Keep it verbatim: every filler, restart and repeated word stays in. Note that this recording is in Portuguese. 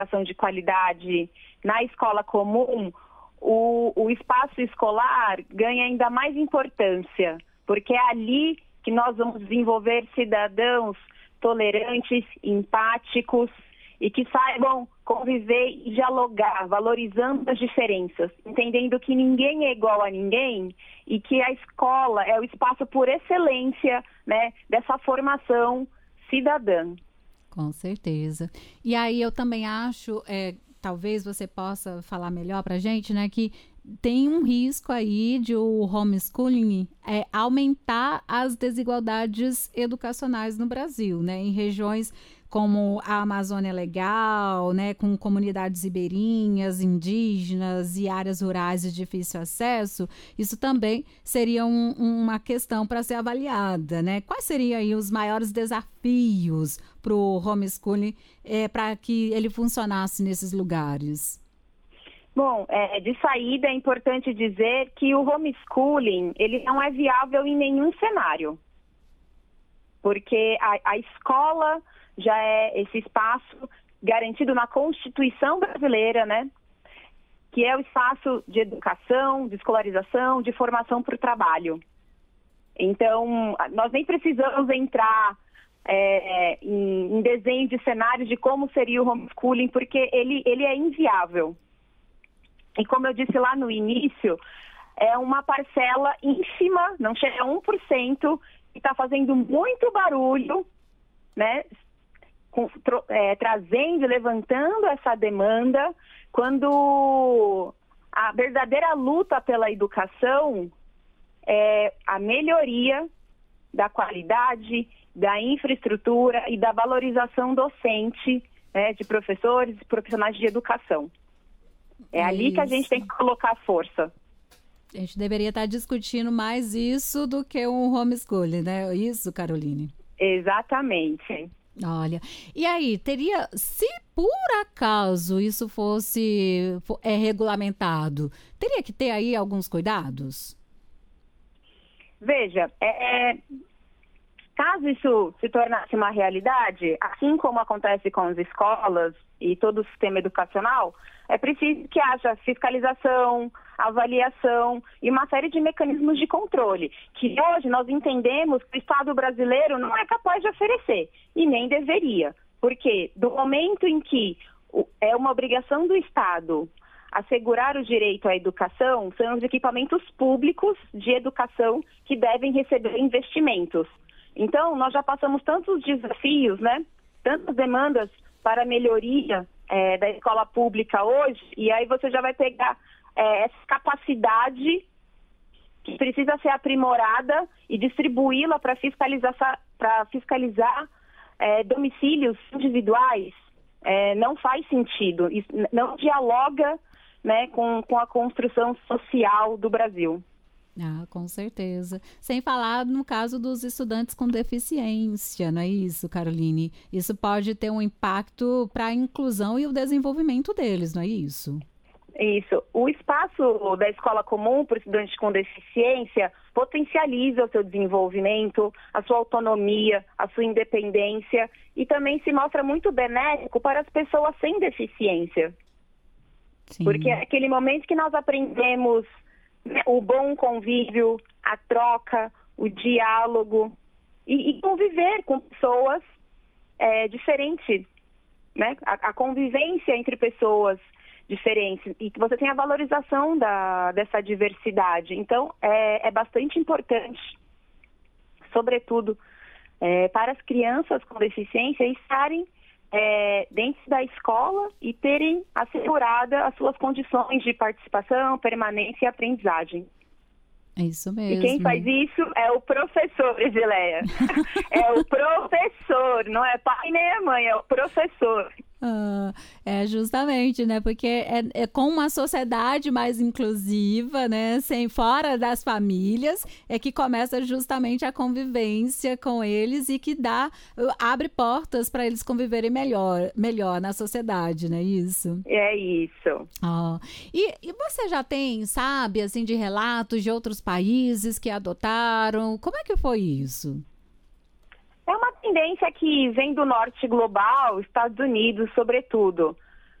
educação de qualidade na escola comum, o, o espaço escolar ganha ainda mais importância, porque é ali que nós vamos desenvolver cidadãos tolerantes, empáticos e que saibam conviver e dialogar, valorizando as diferenças, entendendo que ninguém é igual a ninguém e que a escola é o espaço por excelência, né, dessa formação cidadã. Com certeza. E aí eu também acho, é, talvez você possa falar melhor para a gente, né, que tem um risco aí de o homeschooling é, aumentar as desigualdades educacionais no Brasil, né, em regiões como a Amazônia Legal, né, com comunidades ribeirinhas, indígenas e áreas rurais de difícil acesso. Isso também seria um, uma questão para ser avaliada, né? Quais seriam aí os maiores desafios para o homeschooling é, para que ele funcionasse nesses lugares? Bom, é, de saída é importante dizer que o homeschooling ele não é viável em nenhum cenário, porque a, a escola já é esse espaço garantido na Constituição brasileira, né? Que é o espaço de educação, de escolarização, de formação para o trabalho. Então, nós nem precisamos entrar é, em, em desenho de cenários de como seria o homeschooling, porque ele, ele é inviável. E como eu disse lá no início, é uma parcela ínfima, não chega a um por cento, que está fazendo muito barulho, né? Com, tro, é, trazendo, levantando essa demanda, quando a verdadeira luta pela educação é a melhoria da qualidade, da infraestrutura e da valorização docente, né, de professores e profissionais de educação. É, é ali isso. Que a gente tem que colocar força. A gente deveria estar discutindo mais isso do que um homeschooling, né? Isso, Caroline? Exatamente. Olha, e aí, teria, se por acaso isso fosse é, regulamentado, teria que ter aí alguns cuidados? Veja, é, é, caso isso se tornasse uma realidade, assim como acontece com as escolas e todo o sistema educacional, é preciso que haja fiscalização, avaliação e uma série de mecanismos de controle, que hoje nós entendemos que o Estado brasileiro não é capaz de oferecer, e nem deveria, porque do momento em que é uma obrigação do Estado assegurar o direito à educação, são os equipamentos públicos de educação que devem receber investimentos. Então, nós já passamos tantos desafios, né? Tantas demandas para a melhoria é, da escola pública hoje, e aí você já vai pegar é, essa capacidade que precisa ser aprimorada e distribuí-la para fiscalizar, para fiscalizar é, domicílios individuais. É, não faz sentido, isso não dialoga, né, com, com a construção social do Brasil. Ah, com certeza. Sem falar no caso dos estudantes com deficiência, não é isso, Caroline? Isso pode ter um impacto para a inclusão e o desenvolvimento deles, não é isso? Isso. O espaço da escola comum para o estudante com deficiência potencializa o seu desenvolvimento, a sua autonomia, a sua independência e também se mostra muito benéfico para as pessoas sem deficiência. Sim. Porque é aquele momento que nós aprendemos o bom convívio, a troca, o diálogo e, e conviver com pessoas é, diferentes, né? A, a convivência entre pessoas diferentes e que você tem a valorização da, dessa diversidade. Então, é, é bastante importante, sobretudo, é, para as crianças com deficiência estarem É, dentro da escola e terem assegurada as suas condições de participação, permanência e aprendizagem. É isso mesmo. E quem faz isso é o professor, Edileia. É o professor, não é pai nem a mãe, é o professor. Ah, é justamente, né? Porque é, é com uma sociedade mais inclusiva, né? Sem fora das famílias, é que começa justamente a convivência com eles e que dá, abre portas para eles conviverem melhor, melhor na sociedade, não é isso? É isso. Ah, e, e você já tem, sabe, assim, de relatos de outros países que adotaram? Como é que foi isso? É uma tendência que vem do norte global, Estados Unidos, sobretudo.